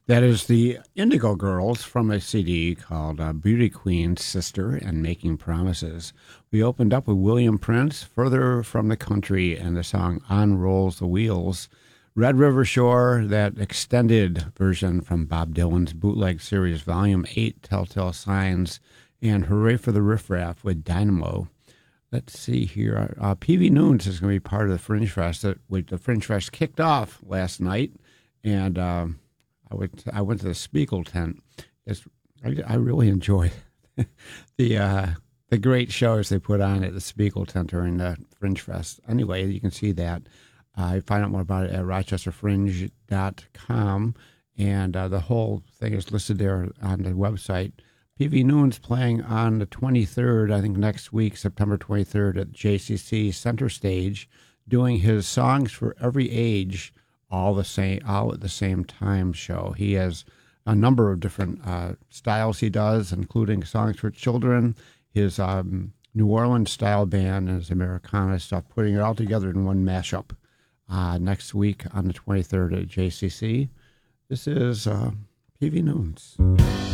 That is the Indigo Girls from a CD called Beauty Queen, Sister, and Making Promises. We opened up with William Prince, Further from the Country, and the song On Rolls the Wheels. Red River Shore, that extended version from Bob Dylan's bootleg series, Volume 8, Telltale Signs, and Hooray for the Riff Raff with Dynamo. Let's see here. PV Noons is going to be part of the Fringe Fest. The Fringe Fest kicked off last night, and I went to the Spiegel tent. I really enjoy the great shows they put on at the Spiegel tent during the Fringe Fest. Anyway, you can see that. You find out more about it at rochesterfringe.com, and the whole thing is listed there on the website. PV Noon's playing on the 23rd, I think next week, September 23rd, at JCC Center Stage, doing his Songs for Every Age all at the same time show. He has a number of different styles he does, including songs for children, his New Orleans style band, and his Americana stuff, putting it all together in one mashup next week on the 23rd at JCC. This is PV Noons.